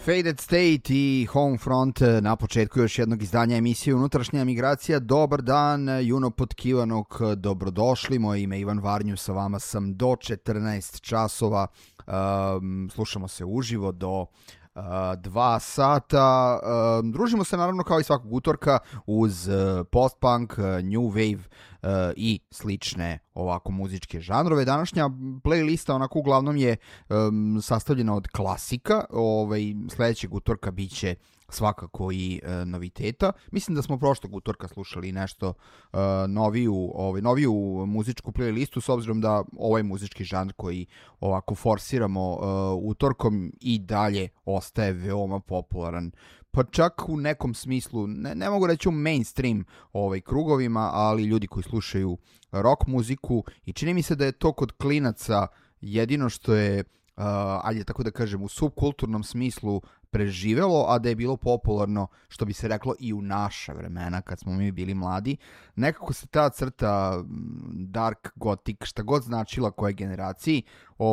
Faded State i Homefront na početku još jednog izdanja emisije Unutrašnja migracija. Dobar dan, Juno Potkivanog, dobrodošli. Moje ime je Ivan Varnju, sa vama sam do 14 časova. Slušamo se uživo do 2 sata. Družimo se naravno kao i svakog utorka uz post-punk, new wave i slične ovako muzičke žanrove. Današnja playlista onako uglavnom je sastavljena od klasika. Sledećeg utorka bit će svakako i noviteta. Mislim da smo prošlog utorka slušali nešto noviju muzičku playlistu, s obzirom da ovaj muzički žanr koji ovako forsiramo utorkom i dalje ostaje veoma popularan. Pa čak u nekom smislu, ne mogu reći u mainstream krugovima, ali ljudi koji slušaju rock muziku, i čini mi se da je to kod klinaca jedino što je, ajde tako da kažem, u subkulturnom smislu preživelo, a da je bilo popularno, što bi se reklo, i u naša vremena kad smo mi bili mladi. Nekako se ta crta dark gothic, šta god značila koje generaciji,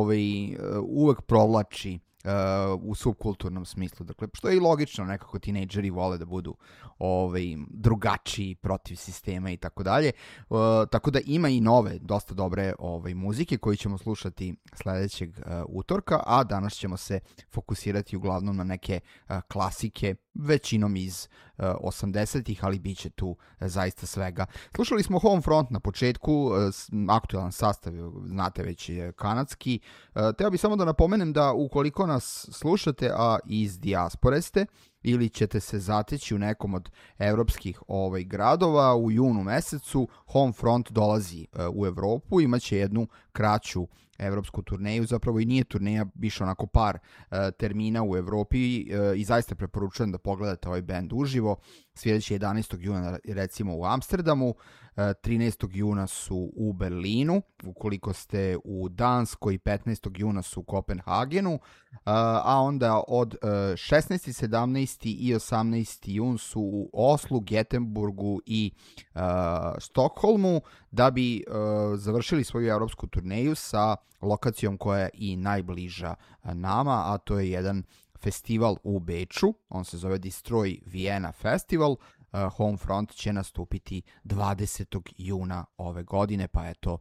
uvek provlači u subkulturnom smislu. Dakle, što je i logično, nekako tinejdžeri vole da budu drugačiji, protiv sistema i tako dalje. Tako da ima i nove, dosta dobre muzike koji ćemo slušati sledećeg utorka, a danas ćemo se fokusirati uglavnom na neke klasike, većinom iz 80-ih, ali bit će tu zaista svega. Slušali smo Homefront na početku, aktualan sastav, znate već, je kanadski. Teo bih samo da napomenem da ukoliko nas slušate, a iz dijaspore ste, ili ćete se zateći u nekom od evropskih gradova, u junu mesecu Homefront dolazi u Evropu, imaće jednu kraću evropsku turneju, zapravo i nije turneja, više onako par termina u Evropi, i zaista preporučujem da pogledate ovaj band uživo. Svijedeći 11. juna recimo u Amsterdamu, 13. juna su u Berlinu, ukoliko ste u Danskoj 15. juna su u Kopenhagenu, a onda od 16. 17. i 18. jun su u Oslu, Getenburgu i Stokholmu, da bi završili svoju evropsku turneju sa lokacijom koja je i najbliža nama, a to je jedan festival u Beču, on se zove Destroy Vienna Festival. Homefront će nastupiti 20. juna ove godine, pa eto,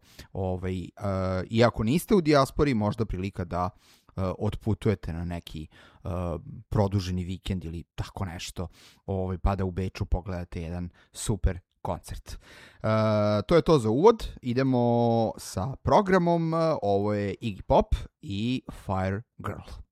iako niste u dijaspori, možda prilika da otputujete na neki produženi vikend ili tako nešto, pa da u Beču pogledate jedan super koncert. To je to za uvod. Idemo sa programom. Ovo je Iggy Pop i Fire Girl.